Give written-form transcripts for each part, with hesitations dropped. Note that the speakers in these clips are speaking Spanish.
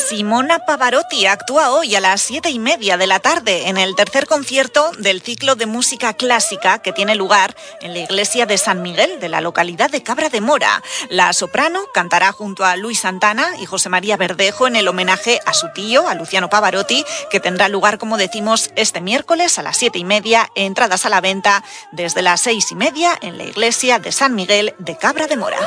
Simona Pavarotti actúa hoy a las 7:30 de la tarde en el tercer concierto del ciclo de música clásica que tiene lugar en la iglesia de San Miguel de la localidad de Cabra de Mora. La soprano cantará junto a Luis Santana y José María Verdejo en el homenaje a su tío, a Luciano Pavarotti, que tendrá lugar, como decimos, este miércoles a las 7:30, entradas a la venta desde las 6:30 en la iglesia de San Miguel de Cabra de Mora.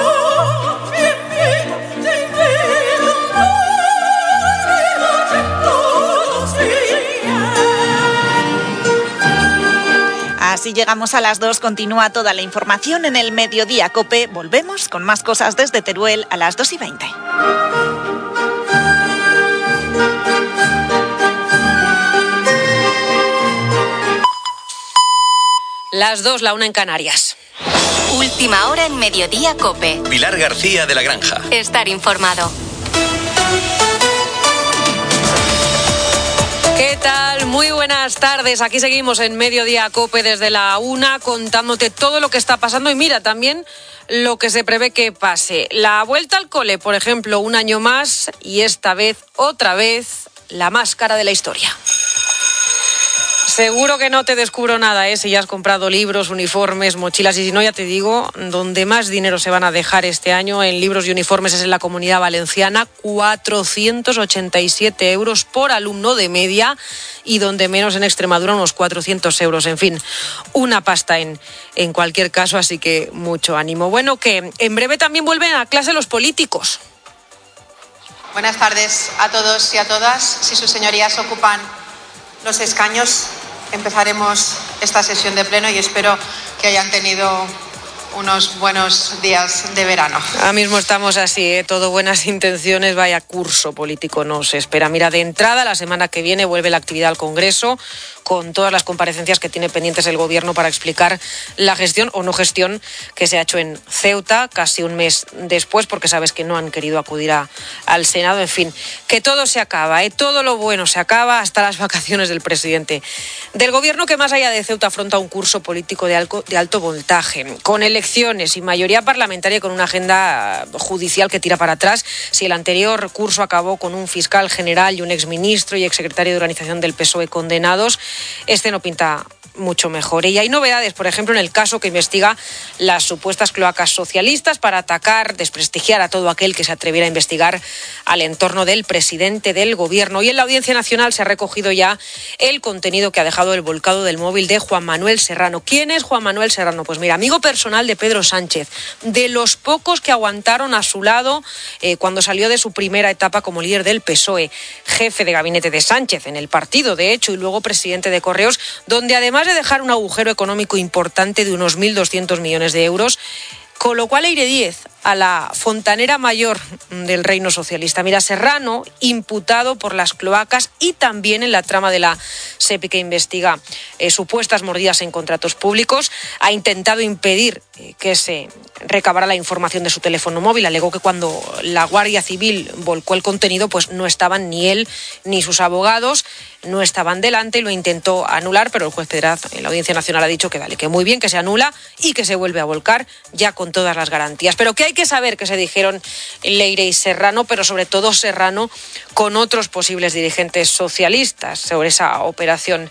Así llegamos a las 2, continúa toda la información en el Mediodía COPE. Volvemos con más cosas desde Teruel a las 2:20. Las 2, la 1 en Canarias. Última hora en Mediodía COPE. Pilar García de la Granja. Estar informado. ¿Qué tal? Muy buenas tardes. Aquí seguimos en Mediodía COPE desde la 1 contándote todo lo que está pasando y mira también lo que se prevé que pase. La vuelta al cole, por ejemplo, un año más y esta vez, otra vez, la más cara de la historia. Seguro que no te descubro nada, si ya has comprado libros, uniformes, mochilas y si no, ya te digo, donde más dinero se van a dejar este año en libros y uniformes es en la Comunidad Valenciana, 487 euros por alumno de media y donde menos en Extremadura unos 400 euros, en fin, una pasta en cualquier caso, así que mucho ánimo. Bueno, que en breve también vuelven a clase los políticos. Buenas tardes a todos y a todas. Si sus señorías ocupan los escaños, empezaremos esta sesión de pleno y espero que hayan tenido unos buenos días de verano. Ahora mismo estamos así, todo buenas intenciones, vaya curso político nos espera. Mira, de entrada, la semana que viene vuelve la actividad al Congreso, con todas las comparecencias que tiene pendientes el Gobierno para explicar la gestión o no gestión que se ha hecho en Ceuta, casi un mes después, porque sabes que no han querido acudir al Senado. En fin, que todo se acaba, todo lo bueno se acaba, hasta las vacaciones del presidente del Gobierno, que más allá de Ceuta afronta un curso político de alto voltaje, con elecciones y mayoría parlamentaria, con una agenda judicial que tira para atrás. Si el anterior curso acabó con un fiscal general y un exministro y exsecretario de organización del PSOE condenados, este no pinta mucho mejor. Y hay novedades, por ejemplo, en el caso que investiga las supuestas cloacas socialistas para atacar, desprestigiar a todo aquel que se atreviera a investigar al entorno del presidente del Gobierno. Y en la Audiencia Nacional se ha recogido ya el contenido que ha dejado el volcado del móvil de Juan Manuel Serrano. ¿Quién es Juan Manuel Serrano? Pues mira, amigo personal de Pedro Sánchez, de los pocos que aguantaron a su lado cuando salió de su primera etapa como líder del PSOE, jefe de gabinete de Sánchez en el partido, de hecho, y luego presidente de Correos, donde además de dejar un agujero económico importante de unos 1.200 millones de euros, con lo cual Eire Díez a la fontanera mayor del reino socialista. Mira, Serrano, imputado por las cloacas y también en la trama de la SEPI que investiga supuestas mordidas en contratos públicos, ha intentado impedir que se recabara la información de su teléfono móvil. Alegó que cuando la Guardia Civil volcó el contenido, pues no estaban ni él ni sus abogados, no estaban delante y lo intentó anular, pero el juez Pedraz en la Audiencia Nacional ha dicho que vale, que muy bien, que se anula y que se vuelve a volcar ya con todas las garantías. Pero que hay que saber que se dijeron Leire y Serrano, pero sobre todo Serrano con otros posibles dirigentes socialistas sobre esa operación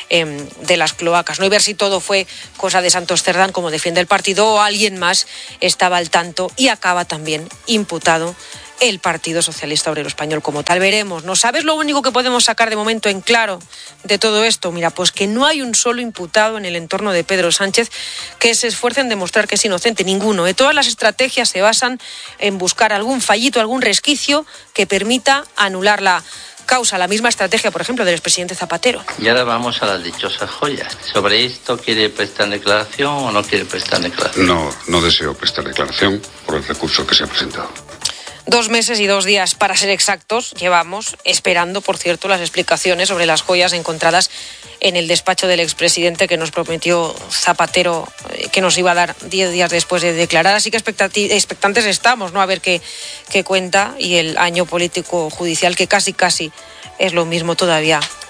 de las cloacas, ¿no? Y ver si todo fue cosa de Santos Cerdán, como defiende el partido, o alguien más estaba al tanto y acaba también imputado el Partido Socialista Obrero Español como tal. Veremos, ¿no? ¿Sabes lo único que podemos sacar de momento en claro de todo esto? Mira, pues que no hay un solo imputado en el entorno de Pedro Sánchez que se esfuerce en demostrar que es inocente, ninguno. Todas las estrategias se basan en buscar algún fallito, algún resquicio que permita anular la causa, la misma estrategia, por ejemplo, del expresidente Zapatero. Y ahora vamos a las dichosas joyas. ¿Sobre esto quiere prestar declaración o no quiere prestar declaración? No deseo prestar declaración por el recurso que se ha presentado. 2 meses y 2 días, para ser exactos, llevamos esperando, por cierto, las explicaciones sobre las joyas encontradas en el despacho del expresidente que nos prometió Zapatero que nos iba a dar 10 días después de declarar. Así que expectantes estamos, ¿no? A ver qué cuenta, y el año político judicial, que casi es lo mismo todavía,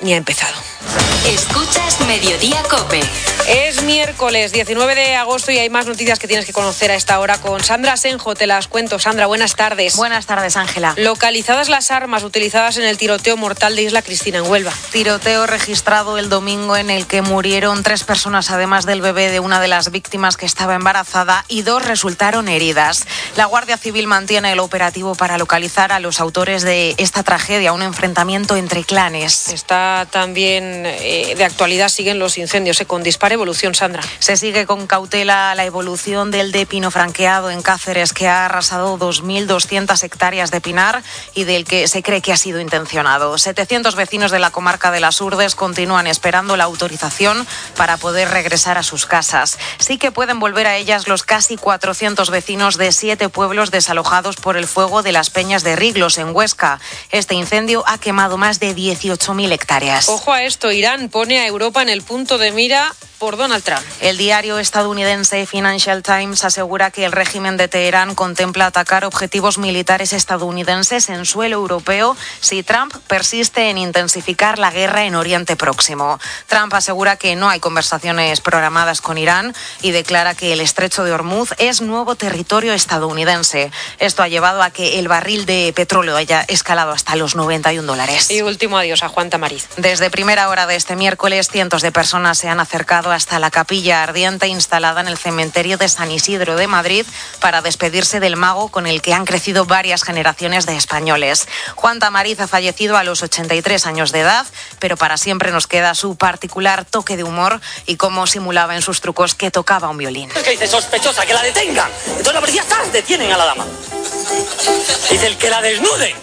ni ha empezado. Escuchas Mediodía COPE. Es miércoles 19 de agosto y hay más noticias que tienes que conocer a esta hora con Sandra Senjo. Te las cuento. Sandra, buenas tardes. Buenas tardes, Ángela. Localizadas las armas utilizadas en el tiroteo mortal de Isla Cristina en Huelva. Tiroteo registrado el domingo en el que murieron 3 personas, además del bebé de una de las víctimas que estaba embarazada, y 2 resultaron heridas. La Guardia Civil mantiene el operativo para localizar a los autores de esta tragedia, un enfrentamiento entre clanes. Está también de actualidad, siguen los incendios con dispara evolución, Sandra. Se sigue con cautela la evolución del de pino franqueado en Cáceres, que ha arrasado 2.200 hectáreas de pinar y del que se cree que ha sido intencionado. 700 vecinos de la comarca de las Urdes continúan esperando la autorización para poder regresar a sus casas. Sí que pueden volver a ellas los casi 400 vecinos de 7 pueblos desalojados por el fuego de las Peñas de Riglos, en Huesca. Este incendio ha quemado más de 18.000 hectáreas. Ojo a esto, Irán pone a Europa en el punto de mira por Donald Trump. El diario estadounidense Financial Times asegura que el régimen de Teherán contempla atacar objetivos militares estadounidenses en suelo europeo si Trump persiste en intensificar la guerra en Oriente Próximo. Trump asegura que no hay conversaciones programadas con Irán y declara que el estrecho de Hormuz es nuevo territorio estadounidense. Esto ha llevado a que el barril de petróleo haya escalado hasta los $91. Y último adiós a Juan Tamariz. Desde primera hora de este miércoles, cientos de personas se han acercado hasta la capilla ardiente instalada en el cementerio de San Isidro de Madrid para despedirse del mago con el que han crecido varias generaciones de españoles. Juan Tamariz ha fallecido a los 83 años de edad, pero para siempre nos queda su particular toque de humor y cómo simulaba en sus trucos que tocaba un violín. ¿Qué dice? Sospechosa, que la detengan. Entonces la policía detienen a la dama. Dice el que la desnuden.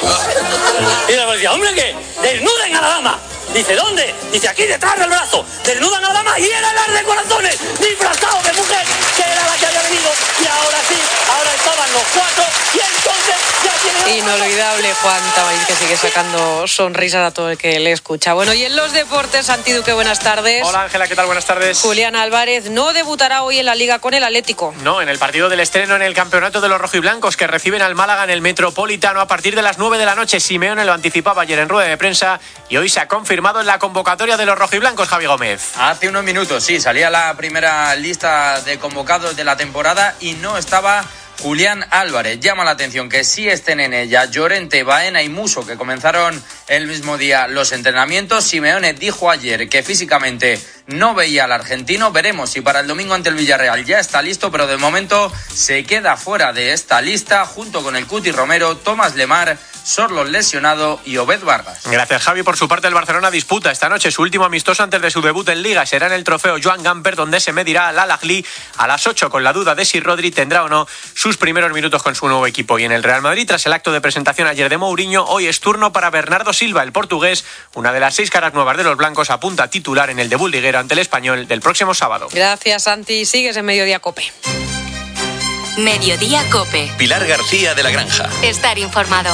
Y la policía, hombre, ¿qué? Desnuden a la dama. Dice, ¿dónde? Dice, aquí detrás del brazo. Desnudan a la dama y era el de corazones, disfrazado de mujer, que era la que había venido. Y ahora sí, ahora estaban los 4 y entonces ya tiene... Inolvidable Juan Tamariz, que sigue sacando sonrisas a todo el que le escucha. Bueno, y en los deportes, Santi Duque, buenas tardes. Hola Ángela, ¿qué tal? Buenas tardes. Julián Álvarez no debutará hoy en la Liga con el Atlético. No, en el partido del estreno en el campeonato de los rojiblancos, que reciben al Málaga en el Metropolitano a partir de las 9 de la noche. Simeone lo anticipaba ayer en rueda de prensa y hoy se ha confirmado en la convocatoria de los rojiblancos, Javi Gómez. Hace unos minutos, sí, salía la primera lista de convocados de la temporada y no estaba Julián Álvarez. Llama la atención que sí estén en ella Llorente, Baena y Muso, que comenzaron el mismo día los entrenamientos. Simeone dijo ayer que físicamente no veía al argentino. Veremos si para el domingo ante el Villarreal ya está listo, pero de momento se queda fuera de esta lista junto con el Cuti Romero, Tomás Lemar, Sorlos lesionado y Obed Vargas. Gracias, Javi. Por su parte, el Barcelona disputa esta noche su último amistoso antes de su debut en Liga. Será en el trofeo Joan Gamper, donde se medirá al Al-Ahly a las 8, con la duda de si Rodri tendrá o no sus primeros minutos con su nuevo equipo. Y en el Real Madrid, tras el acto de presentación ayer de Mourinho, hoy es turno para Bernardo Silva, el portugués, una de las 6 caras nuevas de los blancos, apunta a titular en el debut liguero ante el Español del próximo sábado. Gracias, Santi. Sigues en Mediodía COPE. Mediodía COPE. Pilar García de la Granja. Estar informado.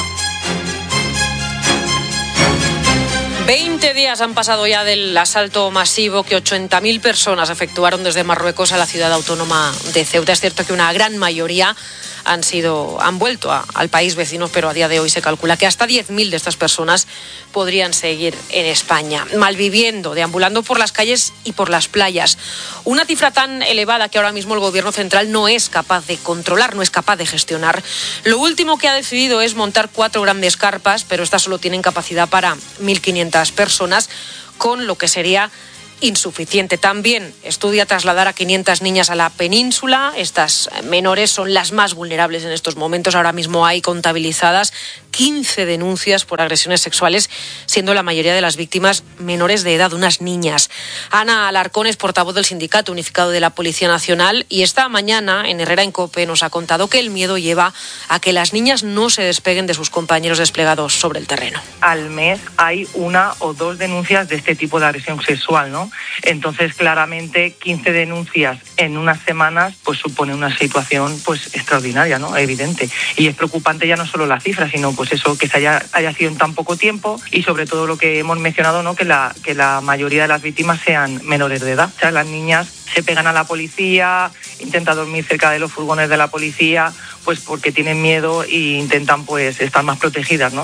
20 días han pasado ya del asalto masivo que 80.000 personas efectuaron desde Marruecos a la ciudad autónoma de Ceuta. Es cierto que una gran mayoría han vuelto al país vecino, pero a día de hoy se calcula que hasta 10.000 de estas personas podrían seguir en España, malviviendo, deambulando por las calles y por las playas. Una cifra tan elevada que ahora mismo el gobierno central no es capaz de controlar, no es capaz de gestionar. Lo último que ha decidido es montar 4 grandes carpas, pero estas solo tienen capacidad para 1.500 personas, con lo que sería insuficiente. También estudia trasladar a 500 niñas a la península. Estas menores son las más vulnerables en estos momentos. Ahora mismo hay contabilizadas 15 denuncias por agresiones sexuales, siendo la mayoría de las víctimas menores de edad, unas niñas. Ana Alarcón es portavoz del Sindicato Unificado de la Policía Nacional y esta mañana en Herrera en COPE nos ha contado que el miedo lleva a que las niñas no se despeguen de sus compañeros desplegados sobre el terreno. Al mes hay 1 o 2 denuncias de este tipo de agresión sexual, ¿no? Entonces, claramente, 15 denuncias en unas semanas pues supone una situación pues extraordinaria, ¿no? Evidente. Y es preocupante ya no solo la cifra, sino pues eso, que se haya sido en tan poco tiempo y sobre todo lo que hemos mencionado, ¿no? Que la mayoría de las víctimas sean menores de edad. O sea, las niñas se pegan a la policía, intentan dormir cerca de los furgones de la policía, pues porque tienen miedo e intentan pues estar más protegidas, ¿no?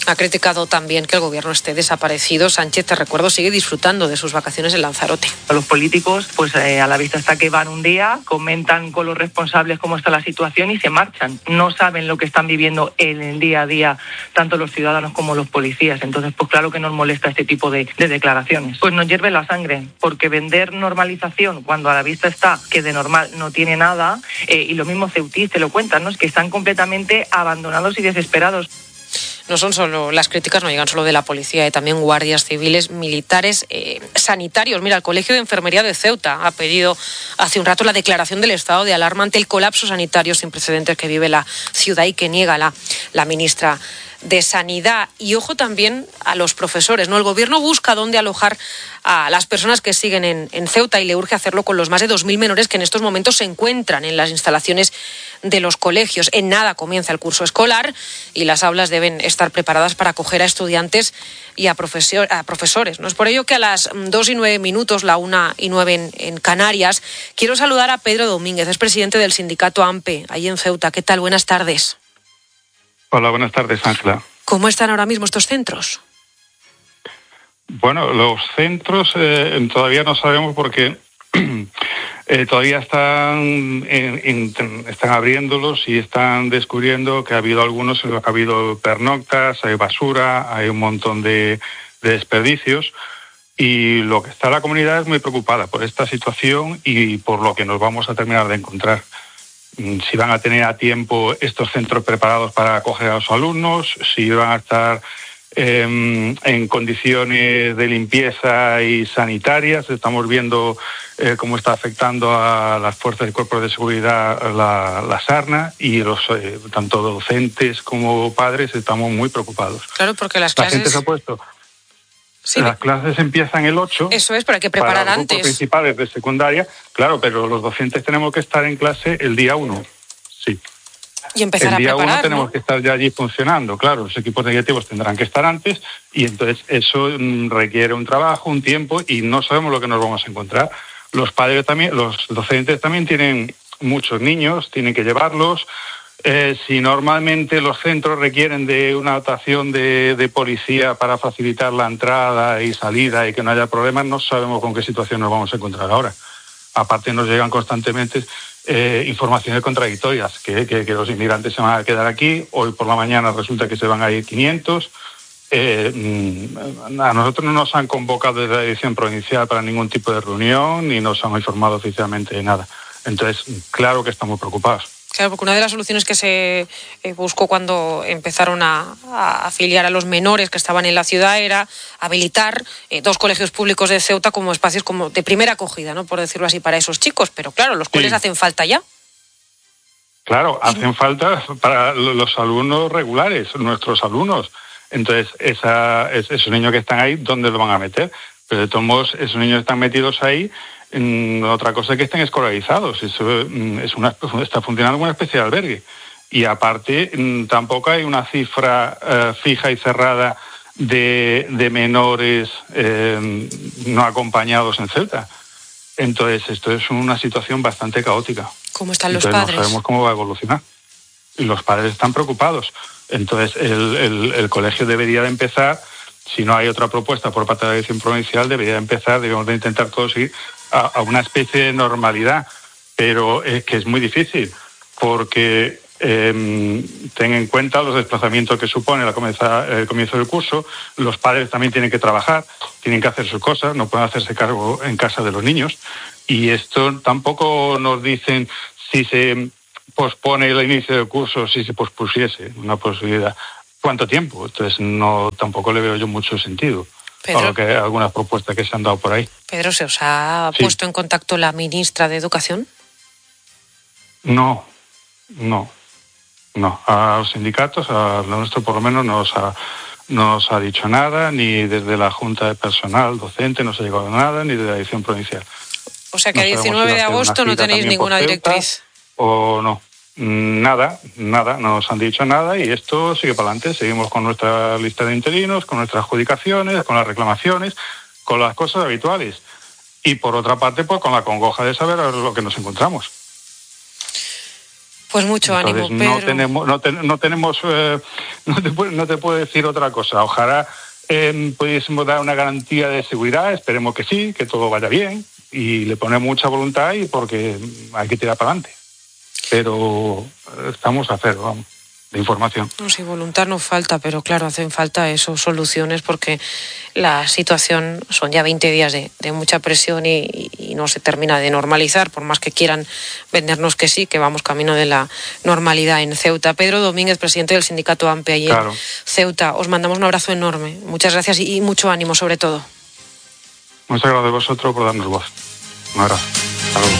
Ha criticado también que el gobierno esté desaparecido. Sánchez, te recuerdo, sigue disfrutando de sus vacaciones en Lanzarote. Los políticos, pues a la vista está que van un día, comentan con los responsables cómo está la situación y se marchan. No saben lo que están viviendo en el día a día, tanto los ciudadanos como los policías. Entonces, pues claro que nos molesta este tipo de declaraciones. Pues nos hierve la sangre, porque vender normalización cuando a la vista está que de normal no tiene nada, y lo mismo Ceutí te lo cuentan, ¿no? Es que están completamente abandonados y desesperados. No son solo las críticas, no llegan solo de la policía, también guardias civiles, militares, sanitarios. Mira, el Colegio de Enfermería de Ceuta ha pedido hace un rato la declaración del estado de alarma ante el colapso sanitario sin precedentes que vive la ciudad y que niega la ministra de Sanidad. Y ojo también a los profesores, ¿no? El gobierno busca dónde alojar a las personas que siguen en Ceuta y le urge hacerlo con los más de 2.000 menores que en estos momentos se encuentran en las instalaciones de los colegios. En nada comienza el curso escolar y las aulas deben estar preparadas para acoger a estudiantes y a profesores, ¿no? Es por ello que a las 2:09, la 1:09 en Canarias, quiero saludar a Pedro Domínguez, es presidente del sindicato AMPE, ahí en Ceuta. ¿Qué tal? Buenas tardes. Hola, buenas tardes, Ángela. ¿Cómo están ahora mismo estos centros? Bueno, los centros todavía no sabemos porque todavía están abriéndolos y están descubriendo que ha habido algunos en los que ha habido pernoctas, hay basura, hay un montón de desperdicios, y lo que está la comunidad es muy preocupada por esta situación y por lo que nos vamos a terminar de encontrar. Si van a tener a tiempo estos centros preparados para acoger a los alumnos, si van a estar en condiciones de limpieza y sanitarias. Estamos viendo cómo está afectando a las fuerzas y cuerpos de seguridad la sarna, y los tanto docentes como padres estamos muy preocupados. Claro, porque las clases... La gente se ha puesto... Sí. Las clases empiezan el 8. Eso es, pero hay que preparar para los antes. Grupos principales de secundaria, claro, pero los docentes tenemos que estar en clase el día 1. Sí. Y empezar a preparar, el día 1 tenemos ¿no? que estar ya allí funcionando. Claro, los equipos directivos tendrán que estar antes, y entonces eso requiere un trabajo, un tiempo, y no sabemos lo que nos vamos a encontrar. Los padres también, los docentes también tienen muchos niños, tienen que llevarlos. Si normalmente los centros requieren de una dotación de policía para facilitar la entrada y salida y que no haya problemas, no sabemos con qué situación nos vamos a encontrar ahora. Aparte, nos llegan constantemente informaciones contradictorias, que los inmigrantes se van a quedar aquí. Hoy por la mañana resulta que se van a ir 500. A nosotros no nos han convocado desde la dirección provincial para ningún tipo de reunión, ni nos han informado oficialmente de nada. Entonces, claro que estamos preocupados. Claro, porque una de las soluciones que se buscó cuando empezaron a afiliar a los menores que estaban en la ciudad era habilitar 2 colegios públicos de Ceuta como espacios como de primera acogida, ¿no? Por decirlo así, para esos chicos. Pero claro, los coles hacen falta ya. Claro, hacen falta para los alumnos regulares, nuestros alumnos. Entonces, esos niños que están ahí, ¿dónde los van a meter? Pero de todos modos, esos niños están metidos ahí. Otra cosa es que estén escolarizados. Eso está funcionando como una especie de albergue. Y aparte, tampoco hay una cifra fija y cerrada de menores no acompañados en Ceuta. Entonces, esto es una situación bastante caótica. ¿Cómo están los padres? No sabemos cómo va a evolucionar. Y los padres están preocupados. Entonces, el colegio debería de empezar, si no hay otra propuesta por parte de la dirección provincial, debería de empezar, debemos de intentar todos ir a una especie de normalidad, pero es que es muy difícil, porque ten en cuenta los desplazamientos que supone el comienzo del curso. Los padres también tienen que trabajar, tienen que hacer sus cosas, no pueden hacerse cargo en casa de los niños, y esto tampoco nos dicen si se pospone el inicio del curso, si se pospusiese una posibilidad. ¿Cuánto tiempo? Entonces tampoco le veo yo mucho sentido. Pedro, a lo que algunas propuestas que se han dado por ahí. Pedro, ¿se os ha puesto en contacto la ministra de Educación? No. A los sindicatos, a nuestro por lo menos, no nos ha dicho nada, ni desde la Junta de Personal Docente no se ha llegado a nada, ni de la dirección provincial. O sea que a 19 de agosto no tenéis ninguna directriz. ¿O no? Nada, no nos han dicho nada, y esto sigue para adelante. Seguimos con nuestra lista de interinos, con nuestras adjudicaciones, con las reclamaciones, con las cosas habituales. Y por otra parte, pues con la congoja de saber lo que nos encontramos. Pues mucho Entonces, ánimo, Pedro. No te puedo decir otra cosa. Ojalá pudiésemos dar una garantía de seguridad, esperemos que sí, que todo vaya bien, y le ponemos mucha voluntad y porque hay que tirar para adelante. Pero estamos a cero, vamos, de información. No, si voluntad no falta, pero claro, hacen falta eso, soluciones, porque la situación son ya 20 días de mucha presión y no se termina de normalizar, por más que quieran vendernos que sí, que vamos camino de la normalidad en Ceuta. Pedro Domínguez, presidente del sindicato AMPE allí en Ceuta, os mandamos un abrazo enorme. Muchas gracias y mucho ánimo sobre todo. Muchas gracias a vosotros por darnos voz. Un abrazo. Hasta luego.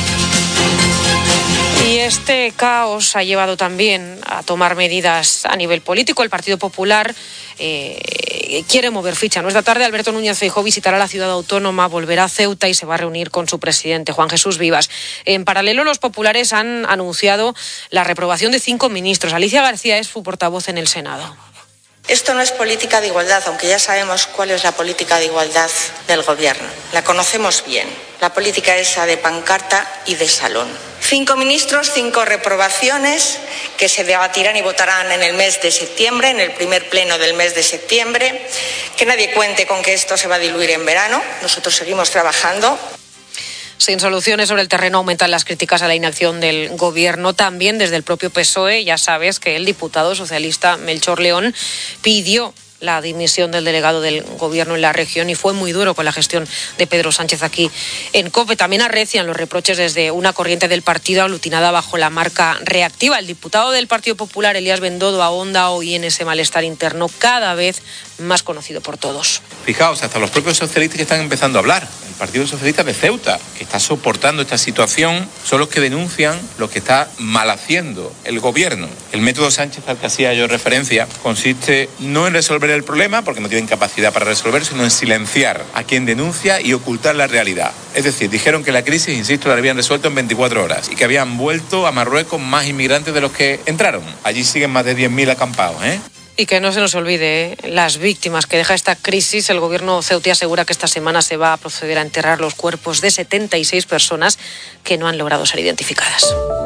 Y este caos ha llevado también a tomar medidas a nivel político. El Partido Popular quiere mover ficha. Esta tarde Alberto Núñez Feijóo visitará la ciudad autónoma, volverá a Ceuta y se va a reunir con su presidente, Juan Jesús Vivas. En paralelo, los populares han anunciado la reprobación de 5 ministros. Alicia García es su portavoz en el Senado. Esto no es política de igualdad, aunque ya sabemos cuál es la política de igualdad del Gobierno. La conocemos bien. La política esa de pancarta y de salón. 5 ministros, 5 reprobaciones que se debatirán y votarán en el mes de septiembre, en el primer pleno del mes de septiembre. Que nadie cuente con que esto se va a diluir en verano. Nosotros seguimos trabajando. Sin soluciones sobre el terreno aumentan las críticas a la inacción del Gobierno, también desde el propio PSOE. Ya sabes que el diputado socialista Melchor León pidió la dimisión del delegado del Gobierno en la región y fue muy duro con la gestión de Pedro Sánchez aquí en COPE. También arrecian los reproches desde una corriente del partido aglutinada bajo la marca reactiva. El diputado del Partido Popular, Elías Bendodo, ahonda hoy en ese malestar interno cada vez más conocido por todos. Fijaos, hasta los propios socialistas que están empezando a hablar. El Partido Socialista de Ceuta, que está soportando esta situación, son los que denuncian lo que está mal haciendo el Gobierno. El método Sánchez al que hacía yo referencia consiste no en resolver el problema, porque no tienen capacidad para resolver, sino en silenciar a quien denuncia y ocultar la realidad. Es decir, dijeron que la crisis, insisto, la habían resuelto en 24 horas y que habían vuelto a Marruecos más inmigrantes de los que entraron. Allí siguen más de 10.000 acampados, Y que no se nos olvide las víctimas que deja esta crisis. El Gobierno ceutí asegura que esta semana se va a proceder a enterrar los cuerpos de 76 personas que no han logrado ser identificadas.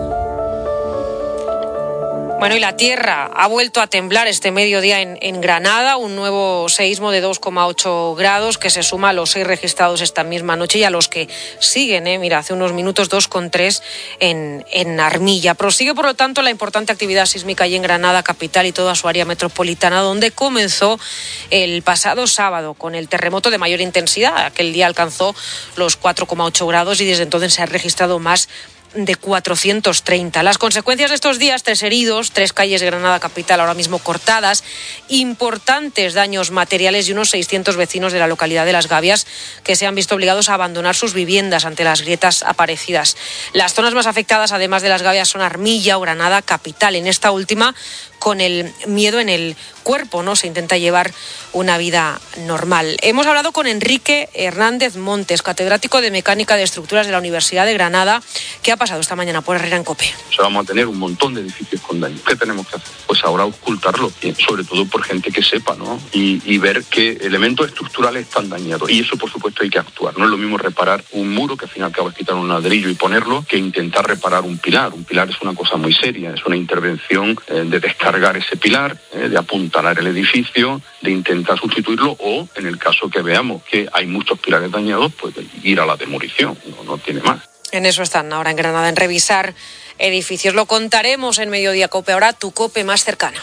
Bueno, y la tierra ha vuelto a temblar este mediodía en Granada, un nuevo seísmo de 2,8 grados que se suma a los 6 registrados esta misma noche y a los que siguen, mira, hace unos minutos 2,3 en Armilla. Prosigue, por lo tanto, la importante actividad sísmica allí en Granada capital y toda su área metropolitana, donde comenzó el pasado sábado con el terremoto de mayor intensidad. Aquel día alcanzó los 4,8 grados y desde entonces se ha registrado más de 430. Las consecuencias de estos días: 3 heridos, 3 calles de Granada capital ahora mismo cortadas, importantes daños materiales y unos 600 vecinos de la localidad de Las Gavias que se han visto obligados a abandonar sus viviendas ante las grietas aparecidas. Las zonas más afectadas, además de Las Gavias, son Armilla o Granada capital. En esta última, con el miedo en el cuerpo, ¿no? Se intenta llevar una vida normal. Hemos hablado con Enrique Hernández Montes, catedrático de Mecánica de Estructuras de la Universidad de Granada, que ha pasado esta mañana por Herrera en COPE. O sea, vamos a tener un montón de edificios con daño. ¿Qué tenemos que hacer? Pues ahora ocultarlo, sobre todo por gente que sepa, ¿no? Y ver qué elementos estructurales están dañados. Y eso, por supuesto, hay que actuar. No es lo mismo reparar un muro, que al fin y al cabo es quitar un ladrillo y ponerlo, que intentar reparar un pilar. Un pilar es una cosa muy seria, es una intervención de descargar ese pilar, de apuntalar el edificio, de intentar sustituirlo o, en el caso que veamos que hay muchos pilares dañados, pues ir a la demolición, no tiene más. En eso están ahora en Granada, en revisar edificios. Lo contaremos en Mediodía COPE. Ahora tu COPE más cercana.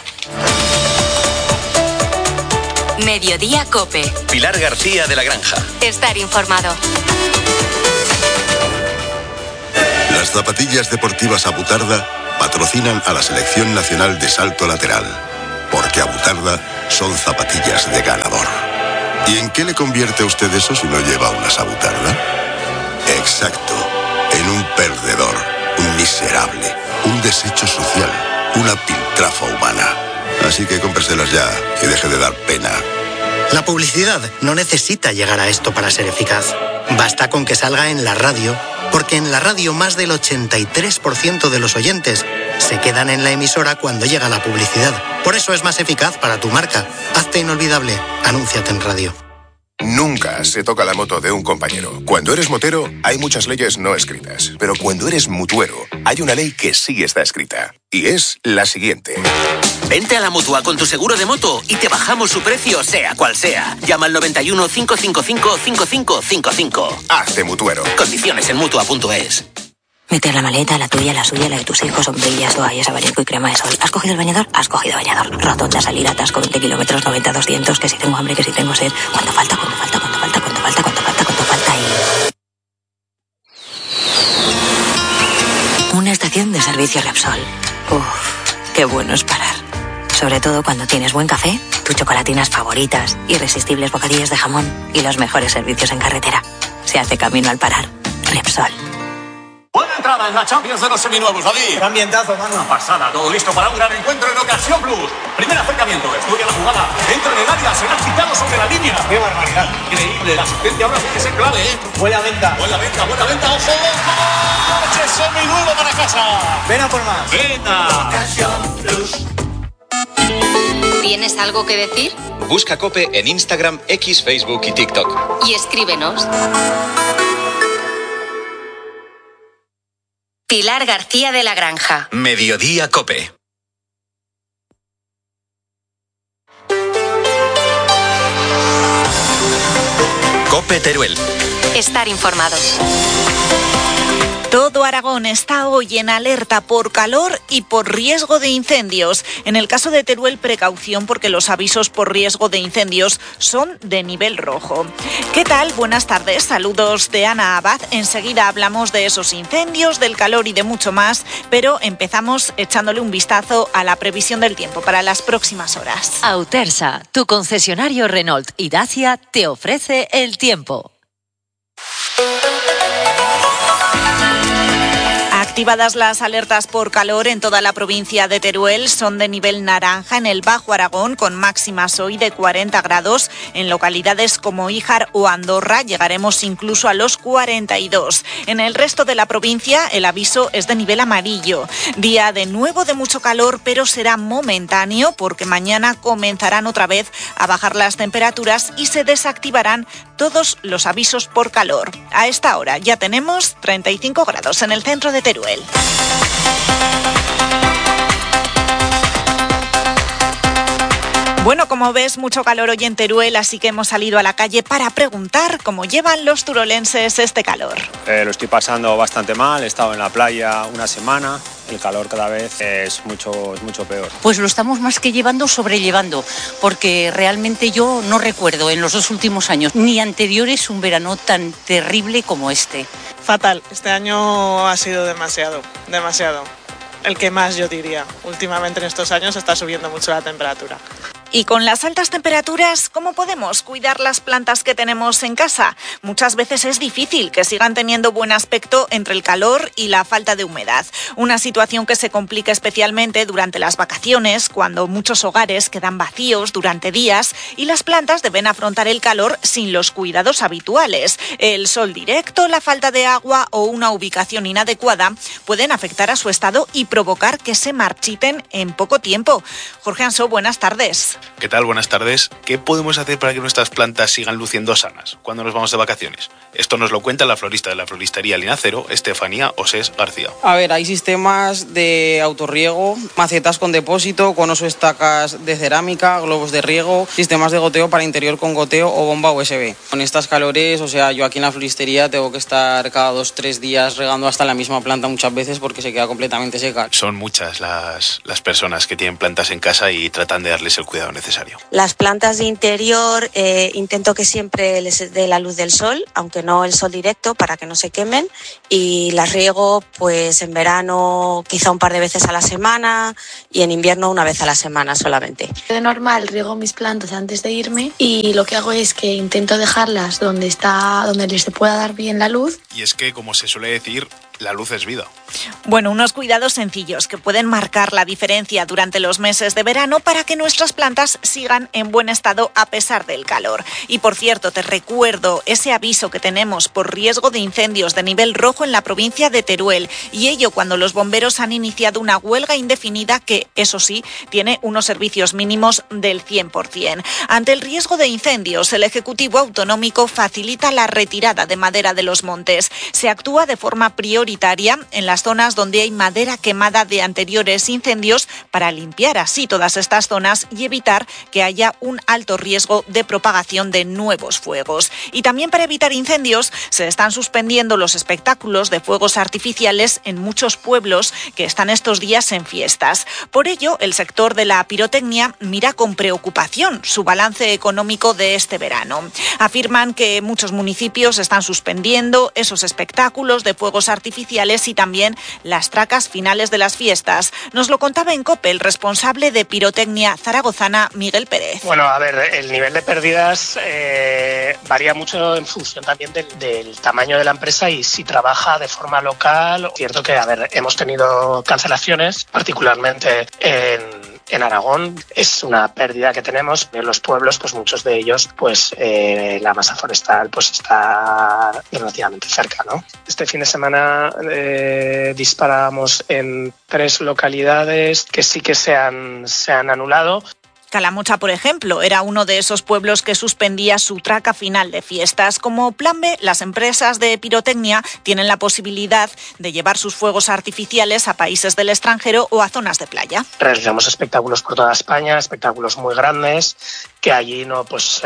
Mediodía COPE. Pilar García de la Granja. Estar informado. Las zapatillas deportivas Abutarda patrocinan a la Selección Nacional de Salto Lateral, porque Abutarda son zapatillas de ganador. ¿Y en qué le convierte a usted eso si no lleva unas Abutarda? Exacto, en un perdedor, un miserable, un desecho social, una piltrafa humana. Así que cómpreselas ya y deje de dar pena. La publicidad no necesita llegar a esto para ser eficaz. Basta con que salga en la radio, porque en la radio más del 83% de los oyentes se quedan en la emisora cuando llega la publicidad. Por eso es más eficaz para tu marca. Hazte inolvidable. Anúnciate en radio. Nunca se toca la moto de un compañero. Cuando eres motero, hay muchas leyes no escritas. Pero cuando eres mutuero, hay una ley que sí está escrita. Y es la siguiente. Vente a la Mutua con tu seguro de moto y te bajamos su precio, sea cual sea. Llama al 91 555 5555. Hazte mutuero. Condiciones en Mutua.es. Mete la maleta, la tuya, la suya, la de tus hijos, sombrillas, toallas, abanico y crema de sol. ¿Has cogido el bañador? Has cogido bañador. Rotonda, salida, atasco, 20 kilómetros, 90, 200, que si tengo hambre, que si tengo sed. ¿Cuánto falta? ¿Cuánto falta? ¿Cuánto falta? ¿Cuánto falta? ¿Cuánto falta? ¿Cuánto falta? Y... una estación de servicio Repsol. Uf, qué bueno es parar. Sobre todo cuando tienes buen café, tus chocolatinas favoritas, irresistibles bocadillos de jamón y los mejores servicios en carretera. Se hace camino al parar. Repsol. Buena entrada en la Champions de los seminuevos, David. Qué ambientazo, mano. Una pasada, todo listo para un gran encuentro en Ocasión Plus. Primer acercamiento, estudia la jugada, entra en el área, será quitado sobre la línea. Qué barbaridad. Increíble, la asistencia ahora sí que es clave, ¿eh? Buena venta. Buena venta, ojo. ¡Coche seminuevo para casa! Ven a por más. ¡Venta! Ocasión Plus. ¿Tienes algo que decir? Busca COPE en Instagram, X, Facebook y TikTok. Y escríbenos. Pilar García de la Granja. Mediodía COPE. COPE Teruel. Estar informados. Todo Aragón está hoy en alerta por calor y por riesgo de incendios. En el caso de Teruel, precaución porque los avisos por riesgo de incendios son de nivel rojo. ¿Qué tal? Buenas tardes. Saludos de Ana Abad. Enseguida hablamos de esos incendios, del calor y de mucho más, pero empezamos echándole un vistazo a la previsión del tiempo para las próximas horas. Autersa, tu concesionario Renault y Dacia, te ofrece el tiempo. Activadas las alertas por calor en toda la provincia de Teruel, son de nivel naranja en el Bajo Aragón, con máximas hoy de 40 grados. En localidades como Híjar o Andorra llegaremos incluso a los 42. En el resto de la provincia el aviso es de nivel amarillo. Día de nuevo de mucho calor, pero será momentáneo porque mañana comenzarán otra vez a bajar las temperaturas y se desactivarán todos los avisos por calor. A esta hora ya tenemos 35 grados en el centro de Teruel. Bueno, como ves, mucho calor hoy en Teruel, así que hemos salido a la calle para preguntar cómo llevan los turolenses este calor. Lo estoy pasando bastante mal, he estado en la playa una semana, el calor cada vez es mucho peor. Pues lo estamos más que sobrellevando, porque realmente yo no recuerdo en los 2 últimos años ni anteriores un verano tan terrible como este. Fatal, este año ha sido demasiado. El que más, yo diría. Últimamente en estos años está subiendo mucho la temperatura. Y con las altas temperaturas, ¿cómo podemos cuidar las plantas que tenemos en casa? Muchas veces es difícil que sigan teniendo buen aspecto entre el calor y la falta de humedad. Una situación que se complica especialmente durante las vacaciones, cuando muchos hogares quedan vacíos durante días y las plantas deben afrontar el calor sin los cuidados habituales. El sol directo, la falta de agua o una ubicación inadecuada pueden afectar a su estado y provocar que se marchiten en poco tiempo. Jorge Ansó, buenas tardes. ¿Qué tal? Buenas tardes. ¿Qué podemos hacer para que nuestras plantas sigan luciendo sanas cuando nos vamos de vacaciones? Esto nos lo cuenta la florista de la floristería Linacero, Estefanía Osés García. A ver, hay sistemas de autorriego, macetas con depósito, conos o estacas de cerámica, globos de riego, sistemas de goteo para interior con goteo o bomba USB. Con estas calores, yo aquí en la floristería tengo que estar cada 2-3 días regando hasta la misma planta muchas veces porque se queda completamente seca. Son muchas las personas que tienen plantas en casa y tratan de darles el cuidado necesario. Las plantas de interior intento que siempre les dé la luz del sol, aunque no el sol directo, para que no se quemen, y las riego pues en verano quizá un par de veces a la semana y en invierno una vez a la semana solamente. De normal riego mis plantas antes de irme y lo que hago es que intento dejarlas donde les pueda dar bien la luz. Y es que, como se suele decir, La luz es vida. Bueno, unos cuidados sencillos que pueden marcar la diferencia durante los meses de verano para que nuestras plantas sigan en buen estado a pesar del calor. Y por cierto, te recuerdo ese aviso que tenemos por riesgo de incendios de nivel rojo en la provincia de Teruel, y ello cuando los bomberos han iniciado una huelga indefinida que, eso sí, tiene unos servicios mínimos del 100%. Ante el riesgo de incendios, el Ejecutivo Autonómico facilita la retirada de madera de los montes. Se actúa de forma prioritaria en las zonas donde hay madera quemada de anteriores incendios para limpiar así todas estas zonas y evitar que haya un alto riesgo de propagación de nuevos fuegos. Y también para evitar incendios se están suspendiendo los espectáculos de fuegos artificiales en muchos pueblos que están estos días en fiestas. Por ello, el sector de la pirotecnia mira con preocupación su balance económico de este verano. Afirman que muchos municipios están suspendiendo esos espectáculos de fuegos artificiales y también las tracas finales de las fiestas. Nos lo contaba en COPE el responsable de pirotecnia zaragozana, Miguel Pérez. Bueno, a ver, el nivel de pérdidas varía mucho en función también del tamaño de la empresa y si trabaja de forma local. Cierto que, a ver, hemos tenido cancelaciones, particularmente en Aragón. Es una pérdida que tenemos en los pueblos, pues muchos de ellos, pues la masa forestal pues está relativamente cerca, ¿no? Este fin de semana disparamos en 3 localidades que sí que se han anulado. Calamocha, por ejemplo, era uno de esos pueblos que suspendía su traca final de fiestas. Como plan B, las empresas de pirotecnia tienen la posibilidad de llevar sus fuegos artificiales a países del extranjero o a zonas de playa. Realizamos espectáculos por toda España, espectáculos muy grandes, que allí no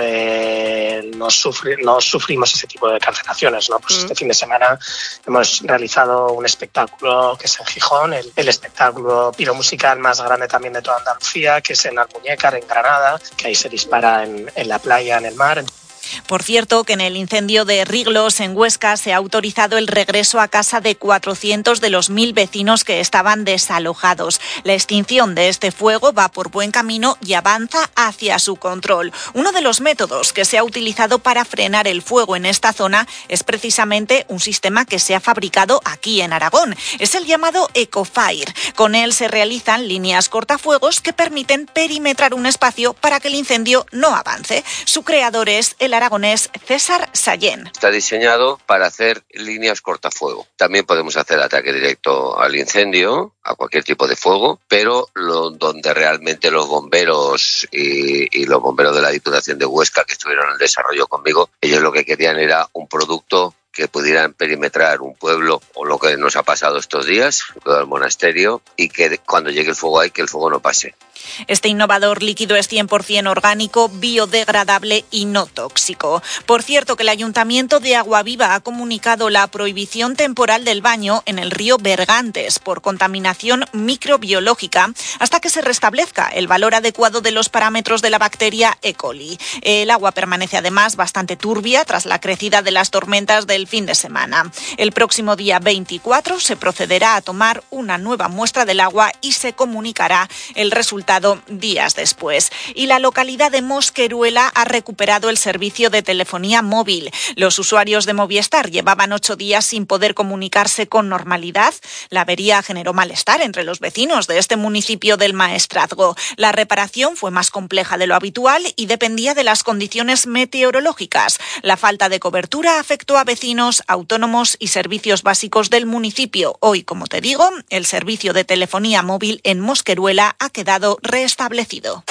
sufrimos ese tipo de cancelaciones, ¿no? Pues este fin de semana hemos realizado un espectáculo que es en Gijón, el espectáculo piromusical más grande también de toda Andalucía, que es en Almuñécar, en Granada, que ahí se dispara en la playa, en el mar. Por cierto, que en el incendio de Riglos, en Huesca, se ha autorizado el regreso a casa de 400 de los 1.000 vecinos que estaban desalojados. La extinción de este fuego va por buen camino y avanza hacia su control. Uno de los métodos que se ha utilizado para frenar el fuego en esta zona es precisamente un sistema que se ha fabricado aquí en Aragón. Es el llamado Ecofire. Con él se realizan líneas cortafuegos que permiten perimetrar un espacio para que el incendio no avance. Su creador es el aragonés César Sallén. Está diseñado para hacer líneas cortafuego. También podemos hacer ataque directo al incendio, a cualquier tipo de fuego, pero donde realmente los bomberos y los bomberos de la Diputación de Huesca, que estuvieron en el desarrollo conmigo, ellos lo que querían era un producto que pudieran perimetrar un pueblo, o lo que nos ha pasado estos días, todo el monasterio, y que cuando llegue el fuego ahí, que el fuego no pase. Este innovador líquido es 100% orgánico, biodegradable y no tóxico. Por cierto, que el Ayuntamiento de Aguaviva ha comunicado la prohibición temporal del baño en el río Bergantes por contaminación microbiológica hasta que se restablezca el valor adecuado de los parámetros de la bacteria E. coli. El agua permanece además bastante turbia tras la crecida de las tormentas del fin de semana. El próximo día 24 se procederá a tomar una nueva muestra del agua y se comunicará el resultado días después. Y la localidad de Mosqueruela ha recuperado el servicio de telefonía móvil. Los usuarios de Movistar llevaban 8 días sin poder comunicarse con normalidad. La avería generó malestar entre los vecinos de este municipio del Maestrazgo. La reparación fue más compleja de lo habitual y dependía de las condiciones meteorológicas. La falta de cobertura afectó a vecinos, autónomos y servicios básicos del municipio. Hoy, como te digo, el servicio de telefonía móvil en Mosqueruela ha quedado restablecido.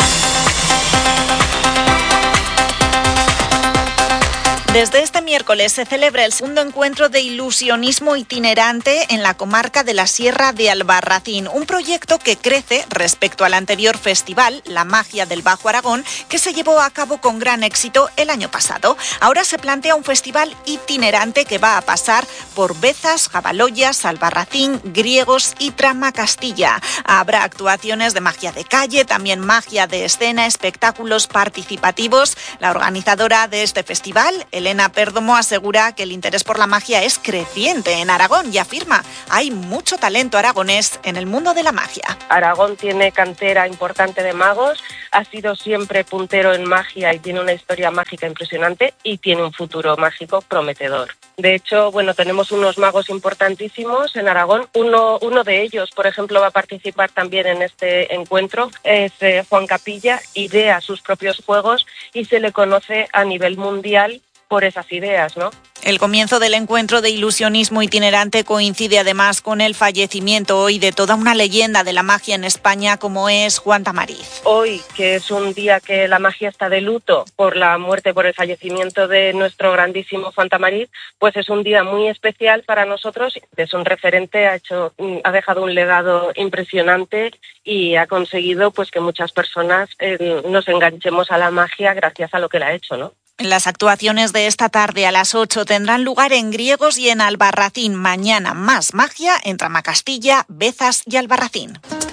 Desde este miércoles se celebra el segundo encuentro de ilusionismo itinerante en la comarca de la Sierra de Albarracín, un proyecto que crece respecto al anterior festival, La Magia del Bajo Aragón, que se llevó a cabo con gran éxito el año pasado. Ahora se plantea un festival itinerante que va a pasar por Bezas, Jabaloyas, Albarracín, Griegos y Tramacastilla. Habrá actuaciones de magia de calle, también magia de escena, espectáculos participativos. La organizadora de este festival, Elena Pérdomo asegura que el interés por la magia es creciente en Aragón y afirma: hay mucho talento aragonés en el mundo de la magia. Aragón tiene cantera importante de magos, ha sido siempre puntero en magia y tiene una historia mágica impresionante y tiene un futuro mágico prometedor. De hecho, tenemos unos magos importantísimos en Aragón. Uno de ellos, por ejemplo, va a participar también en este encuentro. Es Juan Capilla, idea sus propios juegos y se le conoce a nivel mundial por esas ideas, ¿no? El comienzo del encuentro de ilusionismo itinerante coincide además con el fallecimiento hoy de toda una leyenda de la magia en España como es Juan Tamariz. Hoy, que es un día que la magia está de luto por la muerte, por el fallecimiento de nuestro grandísimo Juan Tamariz, pues es un día muy especial para nosotros. Es un referente, ha dejado un legado impresionante y ha conseguido pues que muchas personas nos enganchemos a la magia gracias a lo que él ha hecho, ¿no? Las actuaciones de esta tarde a las 8 tendrán lugar en Griegos y en Albarracín. Mañana más magia en Tramacastilla, Bezas y Albarracín.